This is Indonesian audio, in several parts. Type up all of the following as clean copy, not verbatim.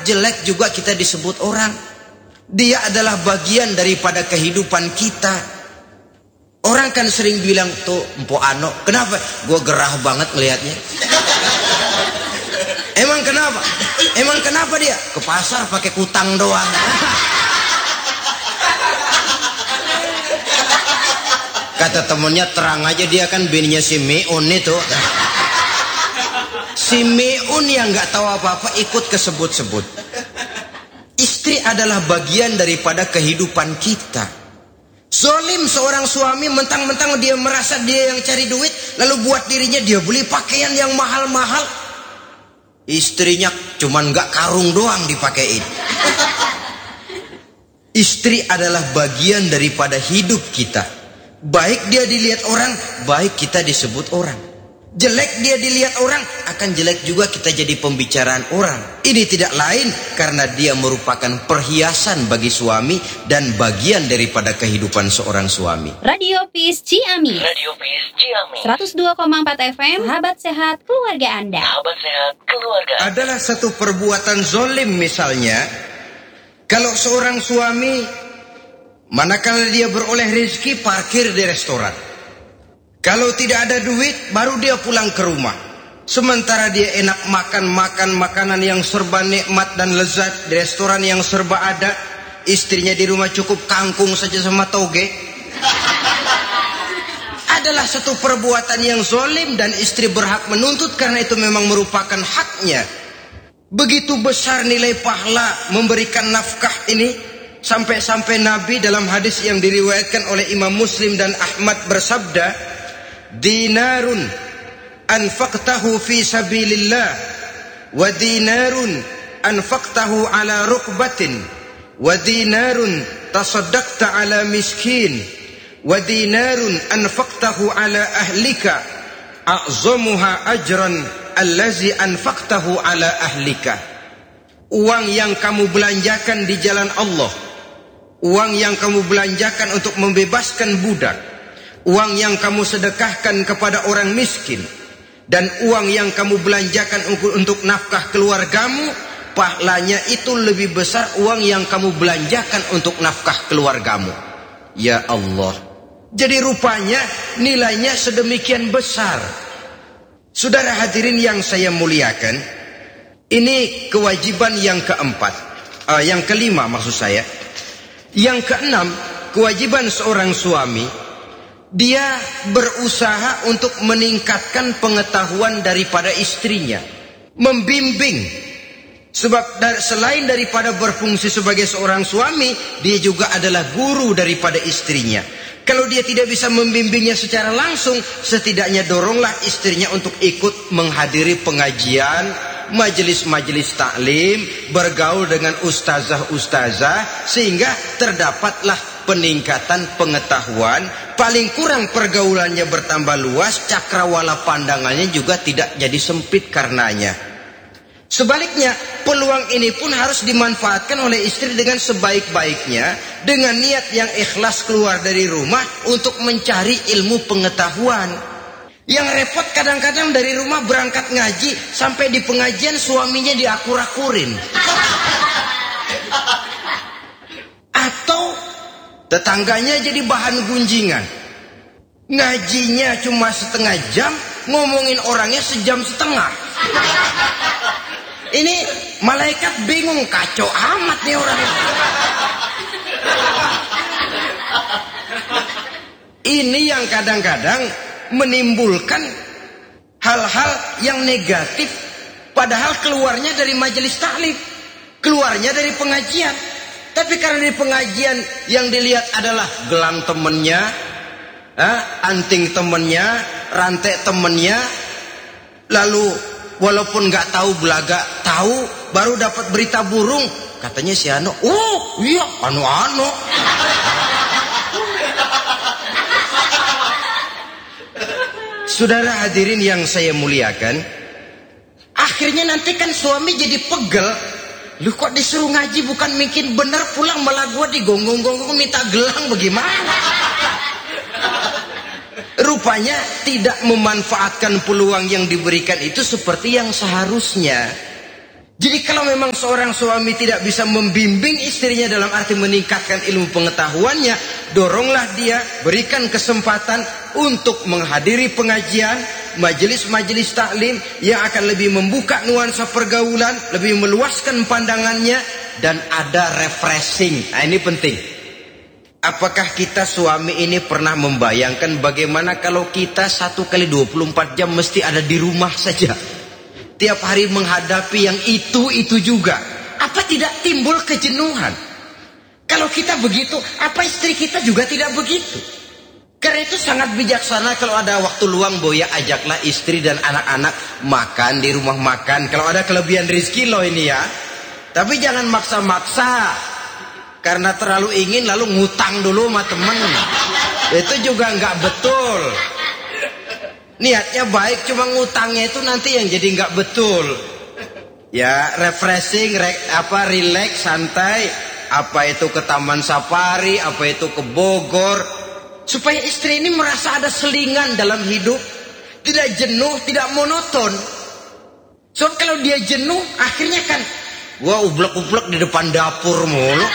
jelek juga kita disebut orang. Dia adalah bagian daripada kehidupan kita. Orang kan sering bilang, tuh Mpo Ano, kenapa? Gue gerah banget melihatnya. Emang kenapa? Emang kenapa dia? Ke pasar pakai kutang doang. Kata temennya, terang aja dia kan bininya si Meun itu. Si Meun yang gak tahu apa-apa ikut kesebut-sebut. Istri adalah bagian daripada kehidupan kita. Zolim seorang suami, mentang-mentang dia merasa dia yang cari duit, lalu buat dirinya dia beli pakaian yang mahal-mahal. Istrinya cuman gak karung doang dipakein. Istri adalah bagian daripada hidup kita. Baik dia dilihat orang, baik kita disebut orang. Jelek dia dilihat orang, akan jelek juga kita jadi pembicaraan orang. Ini tidak lain karena dia merupakan perhiasan bagi suami dan bagian daripada kehidupan seorang suami. Radio Peace Ciamis. Radio Peace Ciamis. 102,4 FM, sahabat sehat keluarga Anda. Sahabat sehat keluarga. Adalah satu perbuatan zolim misalnya, kalau seorang suami manakala dia beroleh rezeki parkir di restoran. Kalau tidak ada duit, baru dia pulang ke rumah. Sementara dia enak makan makanan yang serba nikmat dan lezat di restoran yang serba ada. Istrinya di rumah cukup kangkung saja sama toge. Adalah satu perbuatan yang zalim dan istri berhak menuntut karena itu memang merupakan haknya. Begitu besar nilai pahala memberikan nafkah ini, sampai-sampai Nabi dalam hadis yang diriwayatkan oleh Imam Muslim dan Ahmad bersabda, dinarun anfaqtahu fi sabilillah wa dinarun anfaqtahu ala rukbatin wa dinarun tasaddaqta ala miskin wa dinarun anfaqtahu ala ahlika a'zamuha ajran allazi anfaqtahu ala ahlika. Uang yang kamu belanjakan di jalan Allah, uang yang kamu belanjakan untuk membebaskan budak, uang yang kamu sedekahkan kepada orang miskin, dan uang yang kamu belanjakan untuk nafkah keluargamu, pahalanya itu lebih besar uang yang kamu belanjakan untuk nafkah keluargamu. Ya Allah. Jadi rupanya nilainya sedemikian besar. Saudara hadirin yang saya muliakan, ini kewajiban yang keempat. Yang kelima maksud saya. Yang keenam, kewajiban seorang suami, dia berusaha untuk meningkatkan pengetahuan daripada istrinya, membimbing. Sebab selain daripada berfungsi sebagai seorang suami, dia juga adalah guru daripada istrinya. Kalau dia tidak bisa membimbingnya secara langsung, setidaknya doronglah istrinya untuk ikut menghadiri pengajian, majelis-majelis taklim, bergaul dengan ustazah-ustazah, sehingga terdapatlah peningkatan pengetahuan. Paling kurang pergaulannya bertambah luas, cakrawala pandangannya juga tidak jadi sempit karenanya. Sebaliknya, peluang ini pun harus dimanfaatkan oleh istri dengan sebaik-baiknya, dengan niat yang ikhlas keluar dari rumah untuk mencari ilmu pengetahuan. Yang repot kadang-kadang dari rumah berangkat ngaji, sampai di pengajian suaminya diakur-akurin. Atau tetangganya jadi bahan gunjingan. Ngajinya cuma setengah jam, ngomongin orangnya sejam setengah. Ini malaikat bingung, kacau amat nih orang. Ini yang kadang-kadang menimbulkan hal-hal yang negatif, padahal keluarnya dari majelis taklim, keluarnya dari pengajian. Tapi karena di pengajian yang dilihat adalah gelang temennya, anting temennya, rantai temennya, lalu walaupun nggak tahu belaga tahu, baru dapat berita burung, katanya si Ano, oh iya Ano. Saudara hadirin yang saya muliakan, akhirnya nanti kan suami jadi pegel. Lu kok disuruh ngaji bukan mungkin benar, pulang malah gua digonggong-gonggong minta gelang, bagaimana? Rupanya tidak memanfaatkan peluang yang diberikan itu seperti yang seharusnya. Jadi kalau memang seorang suami tidak bisa membimbing istrinya dalam arti meningkatkan ilmu pengetahuannya, doronglah dia, berikan kesempatan untuk menghadiri pengajian, majelis-majelis taklim yang akan lebih membuka nuansa pergaulan, lebih meluaskan pandangannya, dan ada refreshing. Nah, ini penting. Apakah kita suami ini pernah membayangkan bagaimana kalau kita 1 kali 24 jam mesti ada di rumah saja? Tiap hari menghadapi yang itu juga. Apa tidak timbul kejenuhan? Kalau kita begitu, apa istri kita juga tidak begitu? Karena itu sangat bijaksana kalau ada waktu luang, Boya ajaklah istri dan anak-anak makan di rumah makan. Kalau ada kelebihan rezeki loh ini ya. Tapi jangan maksa-maksa. Karena terlalu ingin lalu ngutang dulu sama temen. Itu juga nggak betul. Niatnya baik, cuma ngutangnya itu nanti yang jadi nggak betul. Ya, refreshing, relax, santai. Apa itu ke Taman Safari, apa itu ke Bogor. Supaya istri ini merasa ada selingan dalam hidup. Tidak jenuh, tidak monoton. So kalau dia jenuh, akhirnya kan wah, ublek-ublek di depan dapur mulu.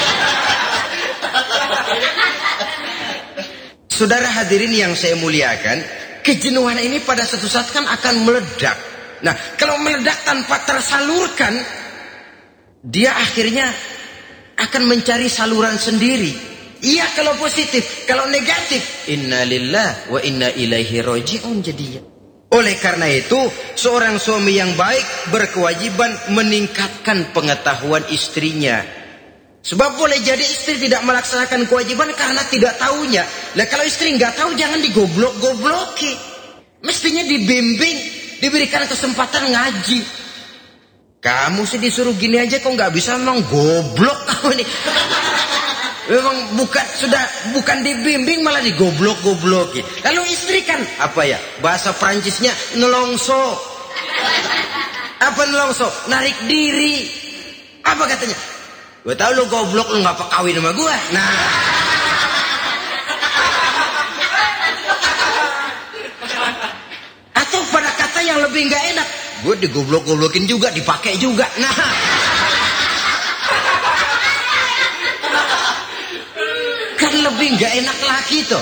Saudara hadirin yang saya muliakan, kejenuhan ini pada suatu saat kan akan meledak. Nah, kalau meledak tanpa tersalurkan, dia akhirnya akan mencari saluran sendiri. Iya kalau positif, kalau negatif, innalillah wa inna ilaihi raji'un jadinya. Oleh karena itu, seorang suami yang baik berkewajiban meningkatkan pengetahuan istrinya. Sebab boleh jadi istri tidak melaksanakan kewajiban karena tidak tahunya. Nah kalau istri nggak tahu jangan digoblok-gobloki. Mestinya dibimbing, diberikan kesempatan ngaji. Kamu sih disuruh gini aja kok nggak bisa, memang goblok kamu ini. Memang bukan dibimbing malah digoblok-gobloki. Lalu istri kan apa ya? Bahasa Prancisnya nelongso. Apa nelongso? Narik diri. Apa katanya? Gue tahu lu goblok, lu ngapa kawin sama gue. Nah. Atau pada kata yang lebih nggak enak, gue digoblok-goblokin juga, dipakai juga. Nah. Kan lebih nggak enak lagi tuh.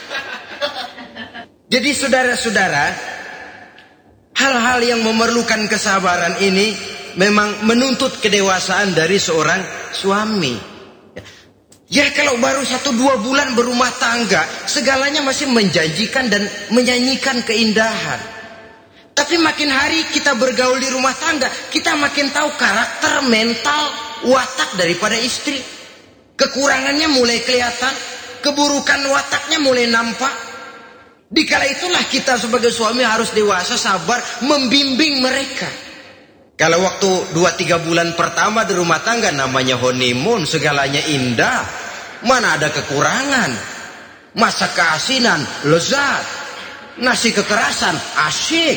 Jadi saudara-saudara, hal-hal yang memerlukan kesabaran ini memang menuntut kedewasaan dari seorang suami. Ya kalau baru 1-2 bulan berumah tangga, segalanya masih menjanjikan dan menyanyikan keindahan. Tapi makin hari kita bergaul di rumah tangga, kita makin tahu karakter, mental, watak daripada istri. Kekurangannya mulai kelihatan, keburukan wataknya mulai nampak. Dikala itulah kita sebagai suami harus dewasa, sabar, membimbing mereka. Kalau waktu 2-3 bulan pertama di rumah tangga namanya honeymoon, segalanya indah. Mana ada kekurangan. Masa keasinan, lezat. Nasi kekerasan, asyik.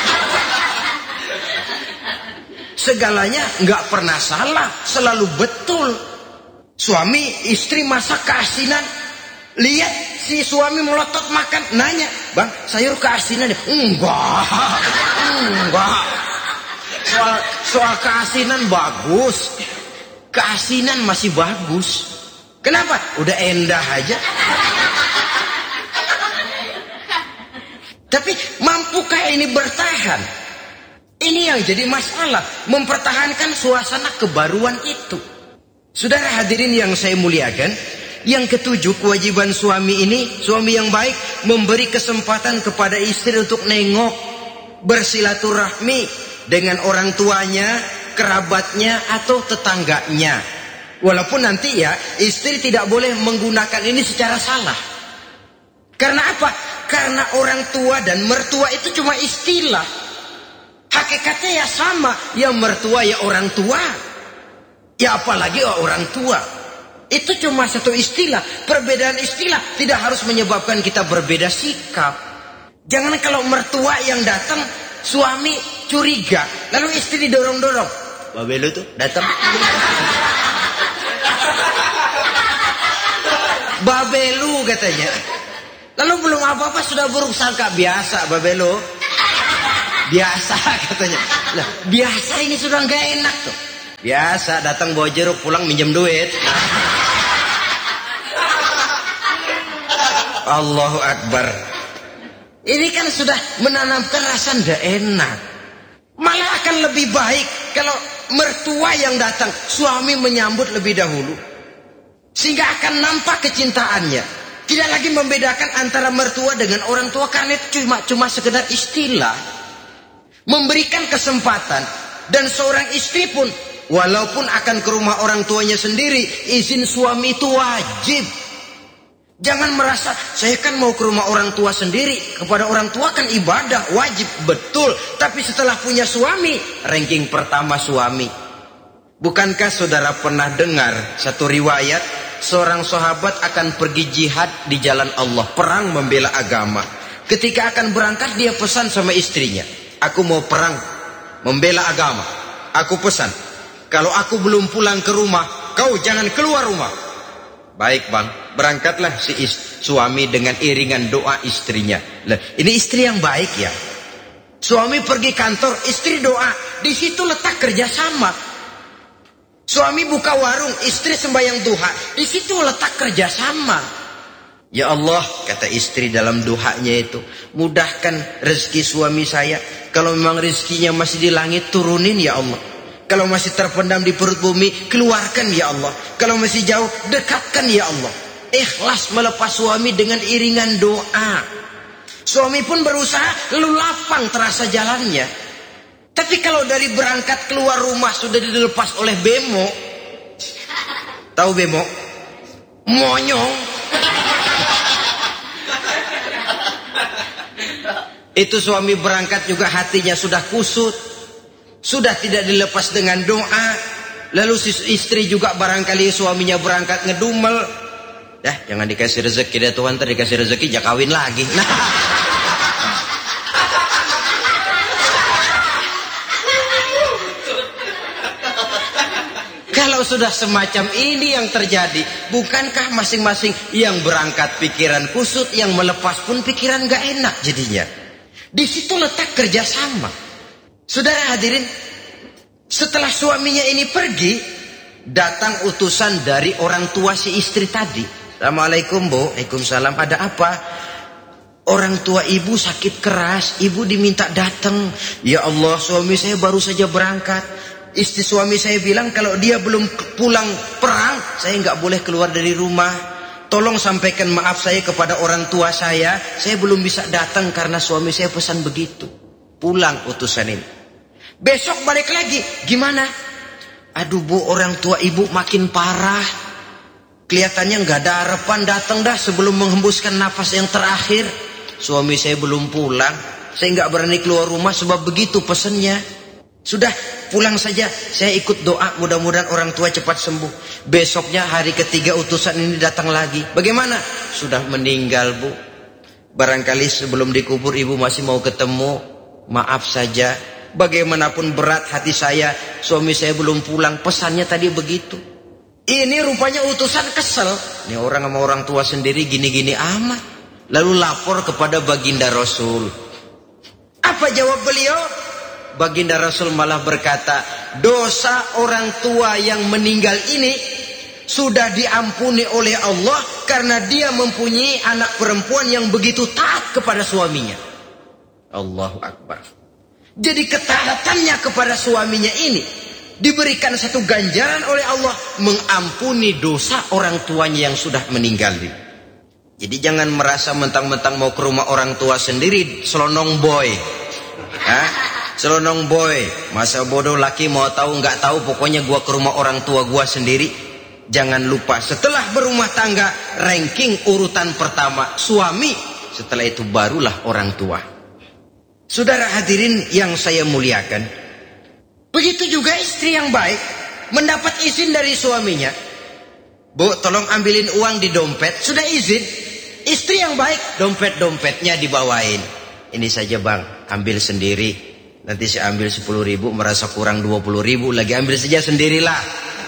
Segalanya nggak pernah salah, selalu betul. Suami istri masa keasinan, lihat si suami melotot makan, nanya, bang sayur keasinan ya? Enggak. Soal keasinan bagus, keasinan masih bagus. Kenapa? Udah endah aja. Tapi mampukah ini bertahan? Ini yang jadi masalah, mempertahankan suasana kebaruan itu. Saudara hadirin yang saya muliakan, yang ketujuh, kewajiban suami ini, suami yang baik memberi kesempatan kepada istri untuk nengok, bersilaturahmi dengan orang tuanya, kerabatnya, atau tetangganya. Walaupun nanti ya, istri tidak boleh menggunakan ini secara salah. Karena apa? Karena orang tua dan mertua itu cuma istilah. Hakikatnya ya sama, ya mertua ya orang tua. Ya apalagi orang tua. Itu cuma satu istilah. Perbedaan istilah tidak harus menyebabkan kita berbeda sikap. Jangan kalau mertua yang datang, suami curiga, lalu istri didorong-dorong. Babelu tuh datang. Babelu katanya. Lalu belum apa-apa sudah buruk sangka, biasa babelu. Biasa katanya. Lah, biasa ini sudah nggak enak tuh. Biasa datang bawa jeruk, pulang minjem duit. Allahu Akbar. Ini kan sudah menanamkan rasa nggak enak. Malah akan lebih baik kalau mertua yang datang, suami menyambut lebih dahulu. Sehingga akan nampak kecintaannya. Tidak lagi membedakan antara mertua dengan orang tua, karena itu cuma sekedar istilah. Memberikan kesempatan. Dan seorang istri pun, walaupun akan ke rumah orang tuanya sendiri, izin suami itu wajib. Jangan merasa, saya kan mau ke rumah orang tua sendiri. Kepada orang tua kan ibadah, wajib, betul. Tapi setelah punya suami, ranking pertama suami. Bukankah saudara pernah dengar satu riwayat, seorang sahabat akan pergi jihad di jalan Allah, perang membela agama. Ketika akan berangkat, dia pesan sama istrinya, aku mau perang, membela agama. Aku pesan, kalau aku belum pulang ke rumah, kau jangan keluar rumah. Baik bang, berangkatlah si suami dengan iringan doa istrinya. Lah, ini istri yang baik ya. Suami pergi kantor, istri doa. Di situ letak kerjasama. Suami buka warung, istri sembahyang duha. Di situ letak kerjasama. Ya Allah, kata istri dalam duhanya itu, mudahkan rezeki suami saya. Kalau memang rezekinya masih di langit, turunin ya Allah. Kalau masih terpendam di perut bumi, keluarkan ya Allah. Kalau masih jauh, dekatkan ya Allah. Ikhlas melepas suami dengan iringan doa. Suami pun berusaha, lalu lapang terasa jalannya. Tapi kalau dari berangkat keluar rumah sudah dilepas oleh bemo. Tahu bemo? Monyong. Itu suami berangkat juga hatinya sudah kusut. Sudah tidak dilepas dengan doa. Lalu si istri juga barangkali suaminya berangkat ngedumel. Ya, jangan dikasih rezeki deh Tuhan, ntar dikasih rezeki jangan kawin lagi. Nah. Kalau sudah semacam ini yang terjadi, bukankah masing-masing yang berangkat pikiran kusut, yang melepas pun pikiran gak enak jadinya. Di situ letak kerjasama. Saudara hadirin, setelah suaminya ini pergi, datang utusan dari orang tua si istri tadi. Assalamualaikum bu, waalaikumsalam, ada apa? Orang tua ibu sakit keras, ibu diminta datang. Ya Allah, suami saya baru saja berangkat. Istri suami saya bilang kalau dia belum pulang perang, saya nggak boleh keluar dari rumah. Tolong sampaikan maaf saya kepada orang tua saya belum bisa datang karena suami saya pesan begitu. Pulang utusan ini. Besok balik lagi, gimana? Aduh bu, orang tua ibu makin parah. Kelihatannya nggak ada harapan, datang dah sebelum menghembuskan nafas yang terakhir. Suami saya belum pulang, saya nggak berani keluar rumah sebab begitu pesennya. Sudah, pulang saja, saya ikut doa, mudah-mudahan orang tua cepat sembuh. Besoknya hari ketiga utusan ini datang lagi. Bagaimana? Sudah meninggal bu. Barangkali sebelum dikubur ibu masih mau ketemu. Maaf saja. Bagaimanapun berat hati saya, suami saya belum pulang, pesannya tadi begitu. Ini rupanya utusan kesel. Ini orang sama orang tua sendiri gini-gini amat. Lalu lapor kepada baginda Rasul. Apa jawab beliau? Baginda Rasul malah berkata, dosa orang tua yang meninggal ini sudah diampuni oleh Allah karena dia mempunyai anak perempuan yang begitu taat kepada suaminya. Allahu Akbar. Jadi ketaatannya kepada suaminya ini diberikan satu ganjaran oleh Allah, mengampuni dosa orang tuanya yang sudah meninggal. Jadi jangan merasa mentang-mentang mau ke rumah orang tua sendiri selonong boy. Selonong boy, masa bodoh laki mau tahu nggak tahu, pokoknya gua ke rumah orang tua gua sendiri. Jangan lupa setelah berumah tangga, ranking urutan pertama suami, setelah itu barulah orang tua. Saudara hadirin yang saya muliakan, begitu juga istri yang baik mendapat izin dari suaminya. Bu, tolong ambilin uang di dompet. Sudah izin. Istri yang baik, dompet-dompetnya dibawain. Ini saja bang, ambil sendiri. Nanti saya ambil 10.000, merasa kurang 20.000, lagi ambil saja sendirilah.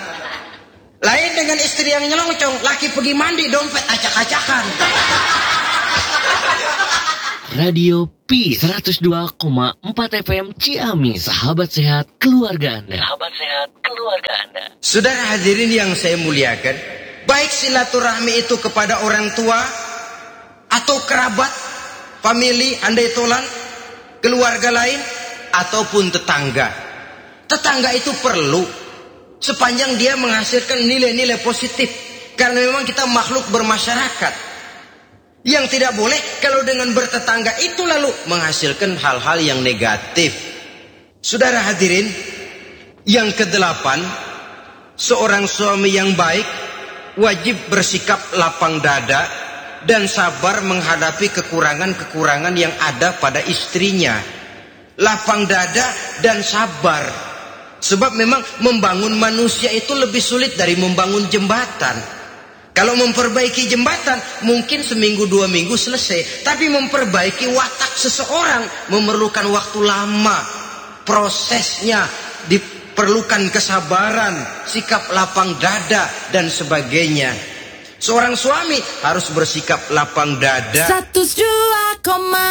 Lain dengan istri yang nyelongcong, laki pergi mandi, dompet acak-acakan. Radio Peace 102,4 FM Ciamis, sahabat sehat keluarga Anda. Sahabat sehat keluarga Anda. Saudara hadirin yang saya muliakan, baik silaturahmi itu kepada orang tua atau kerabat, famili, andai tolan, keluarga lain ataupun tetangga. Tetangga itu perlu sepanjang dia menghasilkan nilai-nilai positif, karena memang kita makhluk bermasyarakat. Yang tidak boleh kalau dengan bertetangga itu lalu menghasilkan hal-hal yang negatif. Saudara hadirin, yang kedelapan, seorang suami yang baik wajib bersikap lapang dada dan sabar menghadapi kekurangan-kekurangan yang ada pada istrinya. Lapang dada dan sabar. Sebab memang membangun manusia itu lebih sulit dari membangun jembatan. Kalau memperbaiki jembatan mungkin seminggu 2 minggu selesai. Tapi memperbaiki watak seseorang memerlukan waktu lama. Prosesnya diperlukan kesabaran, sikap lapang dada dan sebagainya. Seorang suami harus bersikap lapang dada. 102,4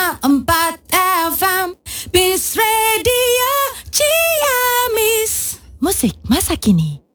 FM Peace Radio Ciamis. Musik masa kini.